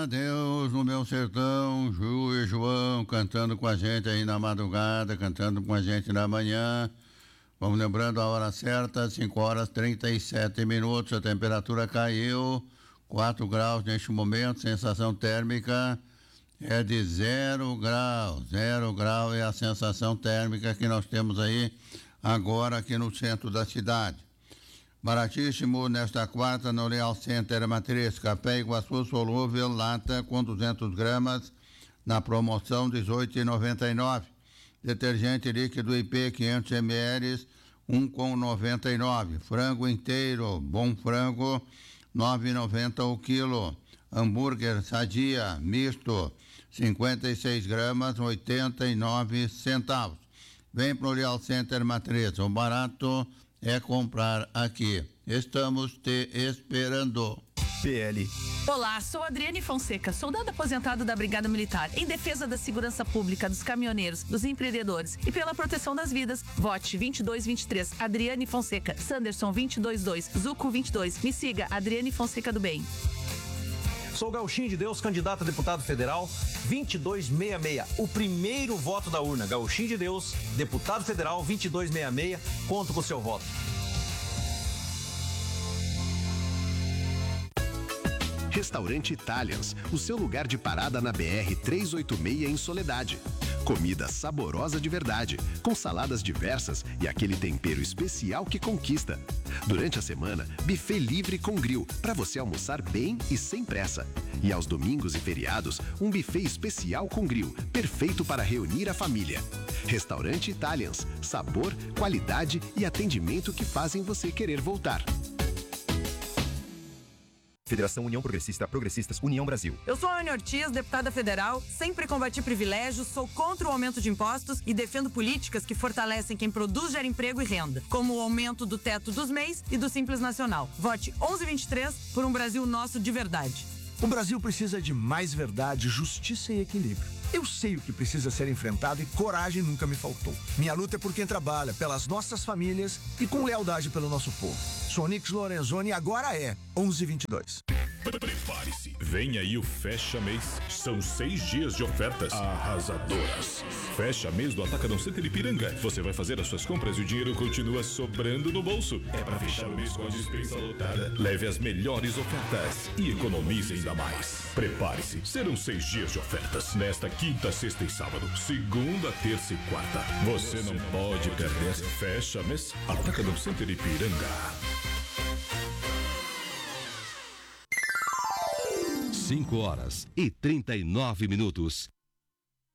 Deus no meu sertão, Ju e João cantando com a gente aí na madrugada, cantando com a gente na manhã. Vamos lembrando a hora certa, 5h37, a temperatura caiu, 4 graus neste momento, sensação térmica é de 0 graus. 0 grau é a sensação térmica que nós temos aí agora aqui no centro da cidade. Baratíssimo nesta quarta no Leal Center Matriz, café Iguaçu solúvel, lata com 200 gramas, na promoção R$ 18,99. Detergente líquido IP 500 ml, 1,99. Frango inteiro, bom frango, R$ 9,90 o quilo. Hambúrguer Sadia, misto, 56 gramas, 89 centavos. Vem pro Leal Center Matriz, o barato é comprar aqui. Estamos te esperando. PL. Olá, sou Adriane Fonseca, soldado aposentado da Brigada Militar, em defesa da segurança pública, dos caminhoneiros, dos empreendedores e pela proteção das vidas. Vote 2223, Adriane Fonseca, Sanderson 222, Zuco 22. Me siga, Adriane Fonseca do Bem. Sou Gauchinho de Deus, candidato a deputado federal, 2266. O primeiro voto da urna. Gauchinho de Deus, deputado federal, 2266. Conto com o seu voto. Restaurante Italians, o seu lugar de parada na BR-386 em Soledade. Comida saborosa de verdade, com saladas diversas e aquele tempero especial que conquista. Durante a semana, buffet livre com grill, para você almoçar bem e sem pressa. E aos domingos e feriados, um buffet especial com grill, perfeito para reunir a família. Restaurante Italians, sabor, qualidade e atendimento que fazem você querer voltar. Federação União Progressista, Progressistas, União Brasil. Eu sou a Ana Ortiz, deputada federal, sempre combati privilégios, sou contra o aumento de impostos e defendo políticas que fortalecem quem produz, gera emprego e renda, como o aumento do teto dos MEIs e do Simples Nacional. Vote 1123 por um Brasil nosso de verdade. O Brasil precisa de mais verdade, justiça e equilíbrio. Eu sei o que precisa ser enfrentado e coragem nunca me faltou. Minha luta é por quem trabalha, pelas nossas famílias e com lealdade pelo nosso povo. Sonix Lorenzoni agora é 1122. Prepare-se, vem aí o Fecha Mês. São 6 dias de ofertas arrasadoras. Fecha Mês do Atacadão Center Ipiranga. Você vai fazer as suas compras e o dinheiro continua sobrando no bolso. É para fechar o mês com a dispensa lotada. Leve as melhores ofertas e economize ainda mais. Prepare-se, serão 6 dias de ofertas. Nesta quinta, sexta e sábado, segunda, terça e quarta. Você não pode perder. Fecha Mês Atacadão Center Ipiranga. 5h39.